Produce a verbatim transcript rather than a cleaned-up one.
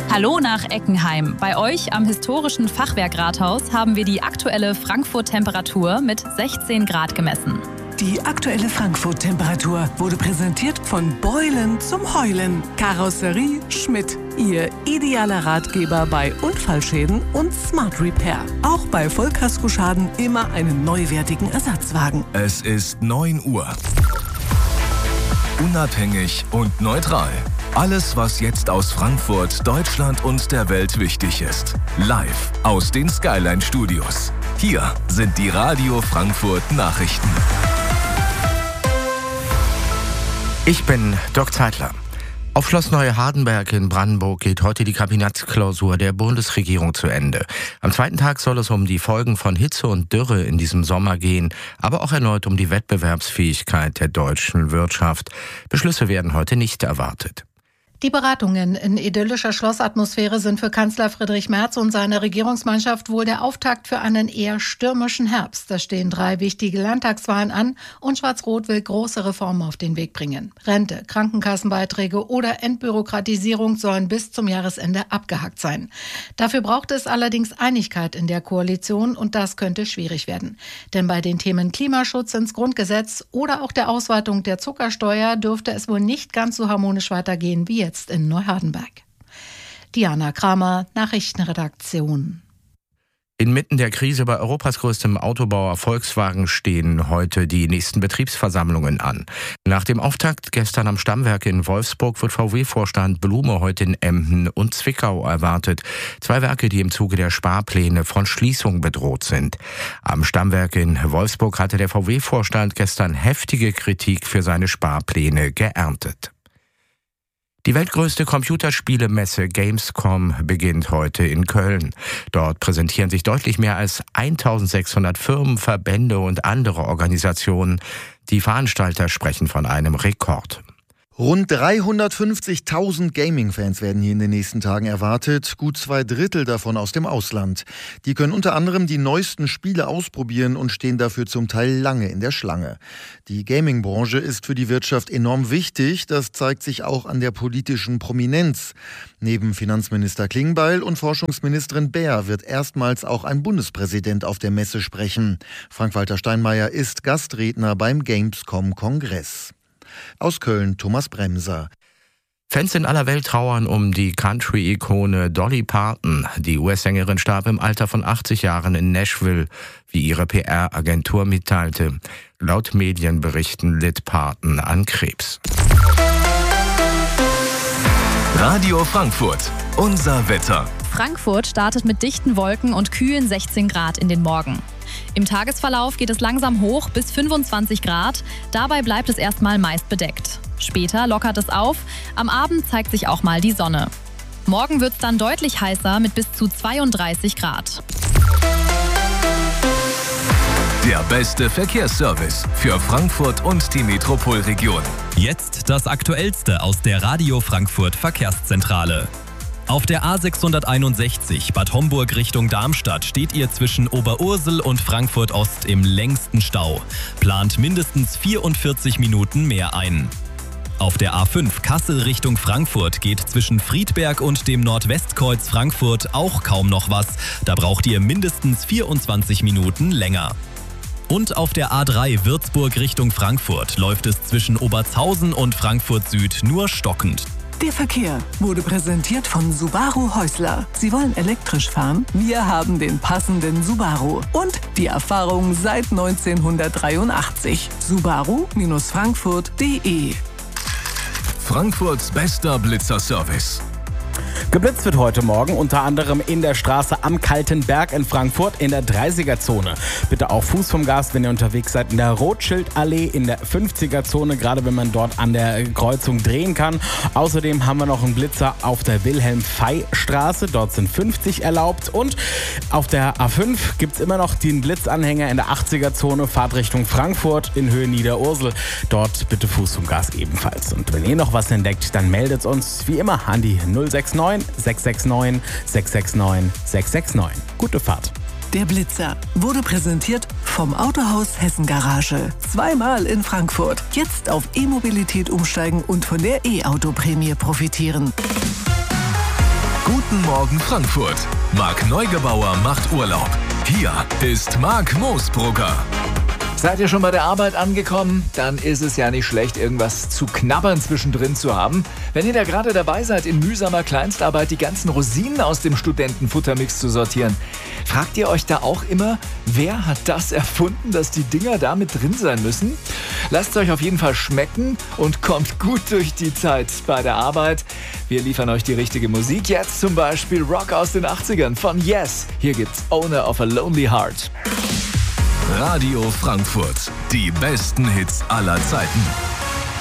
Hallo nach Eckenheim. Bei euch am historischen Fachwerkrathaus haben wir die aktuelle Frankfurt-Temperatur mit sechzehn Grad gemessen. Die aktuelle Frankfurt-Temperatur wurde präsentiert von Beulen zum Heulen. Karosserie Schmidt. Ihr idealer Ratgeber bei Unfallschäden und Smart Repair. Auch bei Vollkaskoschaden immer einen neuwertigen Ersatzwagen. Es ist neun Uhr. Unabhängig und neutral. Alles, was jetzt aus Frankfurt, Deutschland und der Welt wichtig ist. Live aus den Skyline Studios. Hier sind die Radio Frankfurt Nachrichten. Ich bin Dirk Zeitler. Auf Schloss Neuhardenberg in Brandenburg geht heute die Kabinettsklausur der Bundesregierung zu Ende. Am zweiten Tag soll es um die Folgen von Hitze und Dürre in diesem Sommer gehen, aber auch erneut um die Wettbewerbsfähigkeit der deutschen Wirtschaft. Beschlüsse werden heute nicht erwartet. Die Beratungen in idyllischer Schlossatmosphäre sind für Kanzler Friedrich Merz und seine Regierungsmannschaft wohl der Auftakt für einen eher stürmischen Herbst. Da stehen drei wichtige Landtagswahlen an und Schwarz-Rot will große Reformen auf den Weg bringen. Rente, Krankenkassenbeiträge oder Entbürokratisierung sollen bis zum Jahresende abgehakt sein. Dafür braucht es allerdings Einigkeit in der Koalition und das könnte schwierig werden. Denn bei den Themen Klimaschutz ins Grundgesetz oder auch der Ausweitung der Zuckersteuer dürfte es wohl nicht ganz so harmonisch weitergehen wie jetzt. Jetzt in Neuhardenberg. Diana Kramer, Nachrichtenredaktion. Inmitten der Krise bei Europas größtem Autobauer Volkswagen stehen heute die nächsten Betriebsversammlungen an. Nach dem Auftakt gestern am Stammwerk in Wolfsburg wird V W-Vorstand Blume heute in Emden und Zwickau erwartet. Zwei Werke, die im Zuge der Sparpläne von Schließung bedroht sind. Am Stammwerk in Wolfsburg hatte der V W-Vorstand gestern heftige Kritik für seine Sparpläne geerntet. Die weltgrößte Computerspielemesse Gamescom beginnt heute in Köln. Dort präsentieren sich deutlich mehr als eintausendsechshundert Firmen, Verbände und andere Organisationen. Die Veranstalter sprechen von einem Rekord. Rund dreihundertfünfzigtausend Gaming-Fans werden hier in den nächsten Tagen erwartet, gut zwei Drittel davon aus dem Ausland. Die können unter anderem die neuesten Spiele ausprobieren und stehen dafür zum Teil lange in der Schlange. Die Gaming-Branche ist für die Wirtschaft enorm wichtig, das zeigt sich auch an der politischen Prominenz. Neben Finanzminister Klingbeil und Forschungsministerin Baer wird erstmals auch ein Bundespräsident auf der Messe sprechen. Frank-Walter Steinmeier ist Gastredner beim Gamescom-Kongress. Aus Köln Thomas Bremser. Fans in aller Welt trauern um die Country-Ikone Dolly Parton. Die U S-Sängerin starb im Alter von achtzig Jahren in Nashville, wie ihre P R-Agentur mitteilte. Laut Medienberichten litt Parton an Krebs. Radio Frankfurt, unser Wetter. Frankfurt startet mit dichten Wolken und kühlen sechzehn Grad in den Morgen. Im Tagesverlauf geht es langsam hoch bis fünfundzwanzig Grad. Dabei bleibt es erstmal meist bedeckt. Später lockert es auf. Am Abend zeigt sich auch mal die Sonne. Morgen wird es dann deutlich heißer mit bis zu zweiunddreißig Grad. Der beste Verkehrsservice für Frankfurt und die Metropolregion. Jetzt das Aktuellste aus der Radio Frankfurt Verkehrszentrale. Auf der A sechshunderteinundsechzig Bad Homburg Richtung Darmstadt steht ihr zwischen Oberursel und Frankfurt Ost im längsten Stau. Plant mindestens vierundvierzig Minuten mehr ein. Auf der A fünf Kassel Richtung Frankfurt geht zwischen Friedberg und dem Nordwestkreuz Frankfurt auch kaum noch was. Da braucht ihr mindestens vierundzwanzig Minuten länger. Und auf der A drei Würzburg Richtung Frankfurt läuft es zwischen Obertshausen und Frankfurt Süd nur stockend. Der Verkehr wurde präsentiert von Subaru Häusler. Sie wollen elektrisch fahren? Wir haben den passenden Subaru. Und die Erfahrung seit neunzehnhundertdreiundachtzig. Subaru Frankfurt punkt de. Frankfurts bester Blitzerservice. Geblitzt wird heute Morgen unter anderem in der Straße am Kalten Berg in Frankfurt in der dreißiger-Zone. Bitte auch Fuß vom Gas, wenn ihr unterwegs seid, in der Rothschild-Allee in der fünfziger-Zone, gerade wenn man dort an der Kreuzung drehen kann. Außerdem haben wir noch einen Blitzer auf der Wilhelm-Fey-Straße, dort sind fünfzig erlaubt. Und auf der A fünf gibt es immer noch den Blitzanhänger in der achtziger-Zone, Fahrtrichtung Frankfurt in Höhe Niederursel. Dort bitte Fuß vom Gas ebenfalls. Und wenn ihr noch was entdeckt, dann meldet uns wie immer an die null sechs neun sechs sechs neun sechs sechs neun sechs sechs neun. Gute Fahrt. Der Blitzer wurde präsentiert vom Autohaus Hessen Garage. Zweimal in Frankfurt. Jetzt auf E-Mobilität umsteigen und von der E-Auto-Prämie profitieren. Guten Morgen Frankfurt. Marc Neugebauer macht Urlaub. Hier ist Marc Moosbrugger. Seid ihr schon bei der Arbeit angekommen? Dann ist es ja nicht schlecht, irgendwas zu knabbern zwischendrin zu haben. Wenn ihr da gerade dabei seid, in mühsamer Kleinstarbeit die ganzen Rosinen aus dem Studentenfuttermix zu sortieren, fragt ihr euch da auch immer, wer hat das erfunden, dass die Dinger da mit drin sein müssen? Lasst es euch auf jeden Fall schmecken und kommt gut durch die Zeit bei der Arbeit. Wir liefern euch die richtige Musik. Jetzt zum Beispiel Rock aus den achtzigern von Yes. Hier gibt's Owner of a Lonely Heart. Radio Frankfurt. Die besten Hits aller Zeiten.